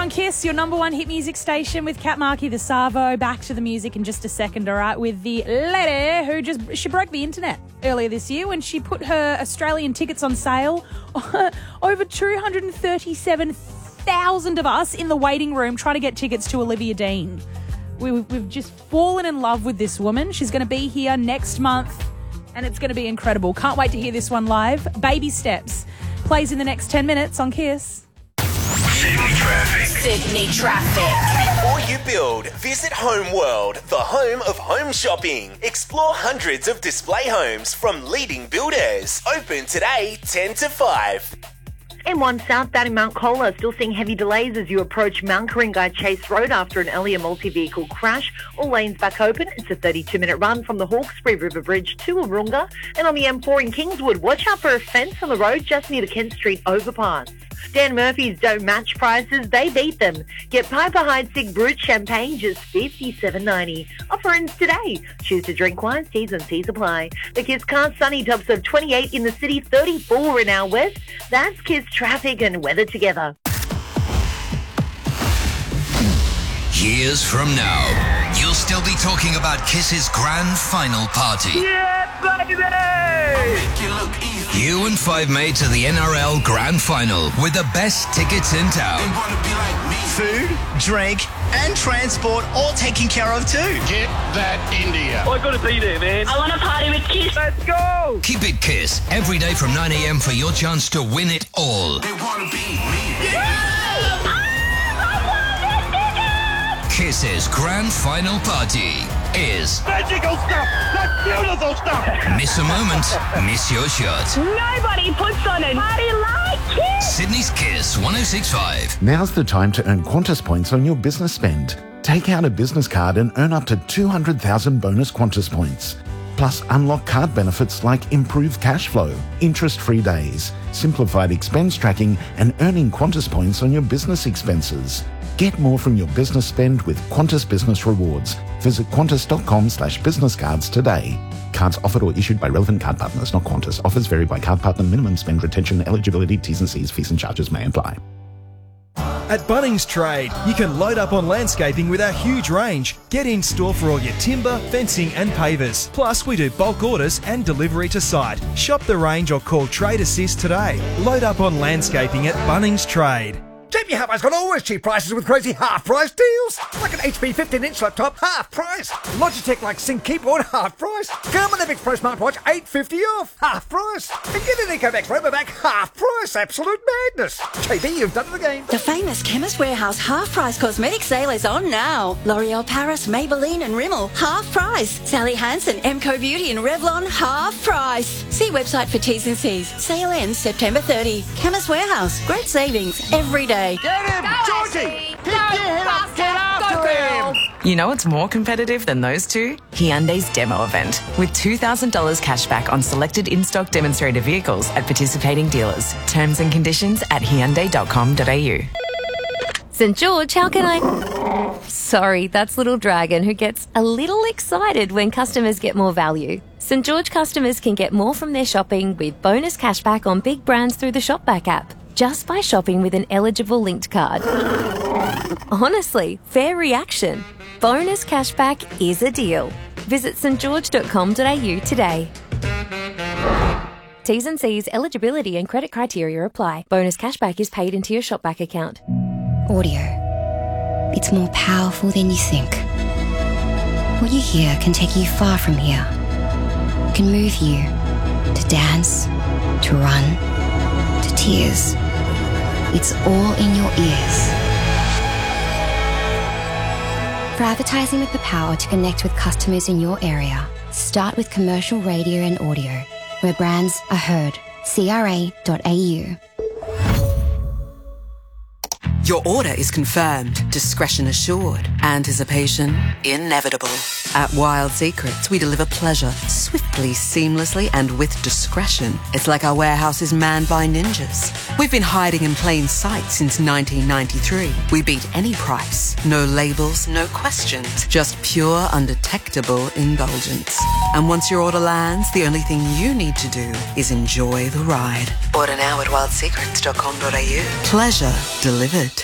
on Kiss, your number one hit music station with Kat Markey, the Savo. Back to the music in just a second, all right, with the lady who she broke the internet earlier this year when she put her Australian tickets on sale. Over 237,000 of us in the waiting room trying to get tickets to Olivia Dean. We've just fallen in love with this woman. She's going to be here next month, and it's going to be incredible. Can't wait to hear this one live. Baby Steps plays in the next 10 minutes on Kiss. Sydney traffic. Sydney traffic. Before you build, visit Home World, the home of home shopping. Explore hundreds of display homes from leading builders. Open today, 10 to 5. M1 southbound in Mount Colah, still seeing heavy delays as you approach Mount Ku-ring-gai Chase Road after an earlier multi-vehicle crash. All lanes back open. It's a 32-minute run from the Hawkesbury River Bridge to Wahroonga. And on the M4 in Kingswood, watch out for a fence on the road just near the Kent Street overpass. Dan Murphy's don't match prices, they beat them. Get Piper Heidsieck Brut Champagne just $57.90. Offer ends today. Choose to drink wine, T's and C's apply. The Kiss Car sunny tops of 28 in the city, 34 in our west. That's Kiss traffic and weather together. Years from now, you'll still be talking about Kiss's grand final party. Yeah, baby! You and five mates at the NRL Grand Final with the best tickets in town. Food, drink, and transport all taken care of too. Get that India. I gotta be there, man. I want to party with Kiss. Let's go! Keep it Kiss every day from 9 a.m. for your chance to win it all. They wanna be me. Kiss's grand final party is Magical stuff! That's beautiful stuff! miss a moment, miss your shot. Nobody puts on a party like Kiss. Sydney's Kiss 106.5. Now's the time to earn Qantas points on your business spend. Take out a business card and earn up to 200,000 bonus Qantas points. Plus, unlock card benefits like improved cash flow, interest-free days, simplified expense tracking, and earning Qantas points on your business expenses. Get more from your business spend with Qantas Business Rewards. Visit qantas.com/business cards today. Cards offered or issued by relevant card partners, not Qantas. Offers vary by card partner. Minimum spend, retention, eligibility, T's and C's, fees and charges may apply. At Bunnings Trade, you can load up on landscaping with our huge range. Get in store for all your timber, fencing and pavers. Plus, we do bulk orders and delivery to site. Shop the range or call Trade Assist today. Load up on landscaping at Bunnings Trade. JB Hi-Fi's got always cheap prices with crazy half-price deals. Like an HP 15-inch laptop, half price. Logitech like Sync keyboard, half price. Garmin Epix Pro smartwatch, $850 off, half price. And get an EcoMax Robovac, half price. Absolute madness. JB, you've done it again. The famous Chemist Warehouse half-price cosmetic sale is on now. L'Oreal Paris, Maybelline and Rimmel, half price. Sally Hansen, Emco Beauty and Revlon, half price. See website for T's and C's. Sale ends September 30. Chemist Warehouse, great savings every day. Get him, Georgie! Get after him! You know what's more competitive than those two? Hyundai's demo event, with $2,000 cash back on selected in-stock demonstrator vehicles at participating dealers. Terms and conditions at hyundai.com.au. St. George, how can I... Sorry, that's Little Dragon, who gets a little excited when customers get more value. St. George customers can get more from their shopping with bonus cashback on big brands through the Shopback app, just by shopping with an eligible linked card. Honestly, fair reaction. Bonus cashback is a deal. Visit stgeorge.com.au today. T's and C's, eligibility and credit criteria apply. Bonus cashback is paid into your Shopback account. Audio. It's more powerful than you think. What you hear can take you far from here. It can move you to dance, to run, to tears. It's all in your ears. For advertising with the power to connect with customers in your area, start with commercial radio and audio, where brands are heard. CRA.au. Your order is confirmed, discretion assured, anticipation inevitable. At Wild Secrets, we deliver pleasure swiftly, seamlessly, and with discretion. It's like our warehouse is manned by ninjas. We've been hiding in plain sight since 1993. We beat any price. No labels, no questions, just pure, undetectable indulgence. And once your order lands, the only thing you need to do is enjoy the ride. Order now at wildsecrets.com.au. Pleasure delivered.